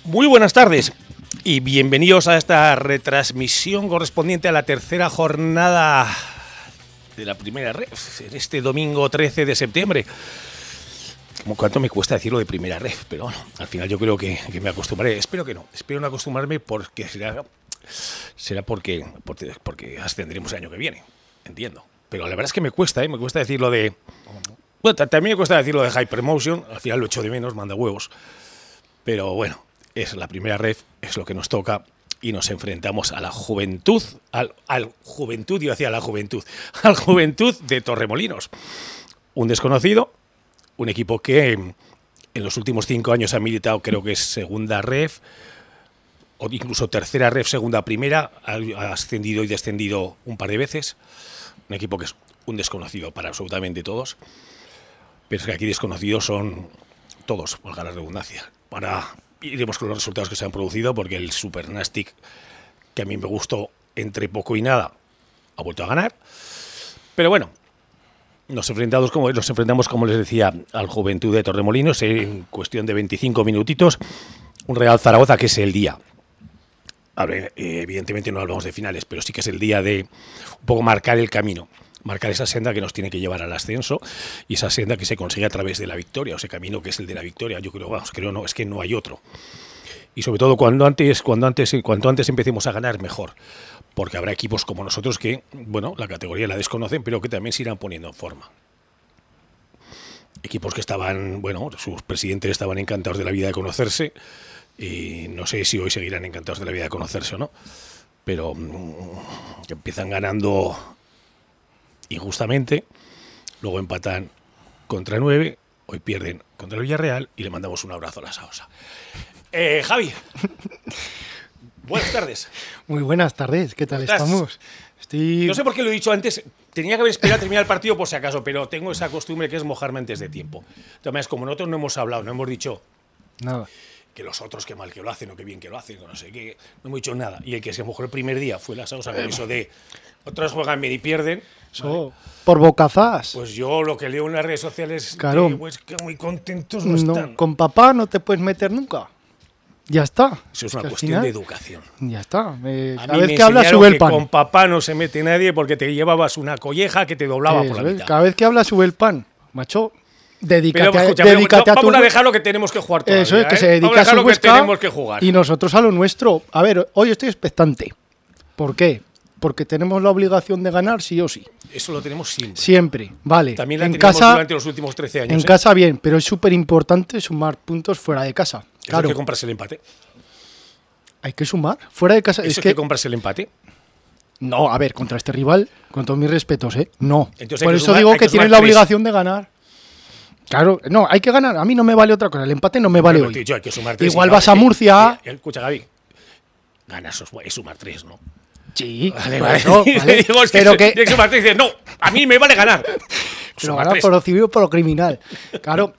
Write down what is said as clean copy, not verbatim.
Muy buenas tardes y bienvenidos a esta retransmisión correspondiente a la tercera jornada de la primera ref, en este domingo 13 de septiembre. Como cuánto me cuesta decirlo de primera ref, pero bueno, al final yo creo que me acostumbraré. Espero que no, espero no acostumbrarme porque será porque ascenderemos el año que viene, entiendo. Pero la verdad es que me cuesta decirlo de... Bueno, también me cuesta decirlo de Hypermotion, al final lo echo de menos, manda huevos. Pero bueno, es la primera ref, es lo que nos toca y nos enfrentamos a la juventud, al juventud de Torremolinos. Un desconocido, un equipo que en los últimos 5 años ha militado, creo que es segunda ref, o incluso tercera ref, segunda primera, ha ascendido y descendido un par de veces. Un equipo que es un desconocido para absolutamente todos, pero es que aquí desconocidos son todos, valga la redundancia. Iremos con los resultados que se han producido, porque el Super Nastic, que a mí me gustó entre poco y nada, ha vuelto a ganar. Pero bueno, nos enfrentamos, como les decía, al Juventud de Torremolinos en cuestión de 25 minutitos. Un Real Zaragoza que es el día. A ver, evidentemente no hablamos de finales, pero sí que es el día de un poco marcar el camino, marcar esa senda que nos tiene que llevar al ascenso y esa senda que se consigue a través de la victoria, o ese camino que es el de la victoria. Yo creo, no, es que no hay otro. Y sobre todo cuanto antes empecemos a ganar, mejor. Porque habrá equipos como nosotros que, bueno, la categoría la desconocen, pero que también se irán poniendo en forma. Equipos que estaban, bueno, sus presidentes estaban encantados de la vida de conocerse. Y no sé si hoy seguirán encantados de la vida de conocerse o no, pero que empiezan ganando injustamente, luego empatan contra 9, hoy pierden contra el Villarreal y le mandamos un abrazo a la Saosa. Javi, buenas tardes. Muy buenas tardes, ¿qué tal estamos? No sé por qué lo he dicho antes, tenía que haber esperado a terminar el partido por si acaso, pero tengo esa costumbre que es mojarme antes de tiempo. Además, como nosotros no hemos hablado, no hemos dicho nada. Que los otros qué mal que lo hacen o qué bien que lo hacen, o no sé qué, no hemos dicho nada. Y el que se mojó el primer día fue la Sausa, con eso de otros juegan bien y pierden. ¿Vale? Por bocazás. Pues yo lo que leo en las redes sociales, claro, pues que muy contentos no están. Con papá no te puedes meter nunca. Ya está. Eso es una cuestión de educación. Ya está. Cada vez que hablas sube el pan. Con papá no se mete nadie porque te llevabas una colleja que te doblaba por la mitad. Cada vez que hablas sube el pan, macho. Dedícate vamos a dejar lo que tenemos que jugar todavía. Eso es, que se dedica a su lo que tenemos que jugar. Y nosotros a lo nuestro. A ver, hoy estoy expectante. ¿Por qué? Porque tenemos la obligación de ganar sí o sí. Eso lo tenemos siempre. Siempre, vale. También la tenemos durante los últimos 13 años. En casa bien, pero es súper importante sumar puntos fuera de casa. Claro. Hay que comprarse el empate. Hay que sumar fuera de casa. ¿Es que comprarse el empate? No, a ver, contra este rival, con todos mis respetos, no. Entonces por eso digo que tienes la obligación de ganar. Claro, no, hay que ganar. A mí no me vale otra cosa. El empate no me vale hoy. Hay que sumar 3. Igual vas a Murcia. Escucha, Gaby. Ganas es sumar 3, ¿no? Sí, vale. Digo, pero que sumar 3 y dices, no, a mí me vale ganar. Pero ganar por lo civil o por lo criminal. Claro,